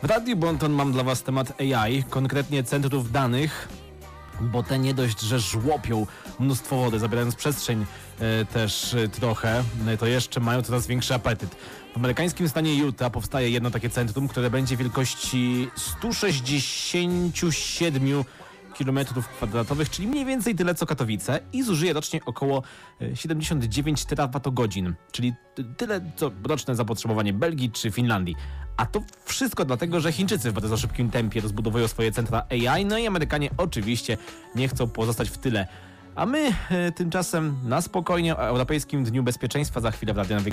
W Radiu Bonton mam dla Was temat AI, konkretnie centrów danych, bo te nie dość, że żłopią mnóstwo wody, zabierając przestrzeń też trochę, to jeszcze mają coraz większy apetyt. W amerykańskim stanie Utah powstaje jedno takie centrum, które będzie wielkości 167 km², czyli mniej więcej tyle co Katowice i zużyje rocznie około 79 terawatogodzin, czyli tyle co roczne zapotrzebowanie Belgii czy Finlandii. A to wszystko dlatego, że Chińczycy w bardzo szybkim tempie rozbudowują swoje centra AI, no i Amerykanie oczywiście nie chcą pozostać w tyle. A my tymczasem na spokojnie o Europejskim Dniu Bezpieczeństwa za chwilę w Radiu Nawigacji.